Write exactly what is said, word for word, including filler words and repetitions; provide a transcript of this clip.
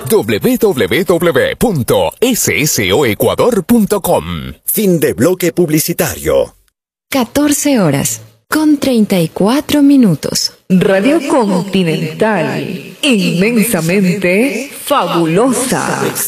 doble u doble u doble u punto soecuador punto com. Fin de bloque publicitario. catorce horas con treinta y cuatro minutos. Radio Continental, inmensamente fabulosa.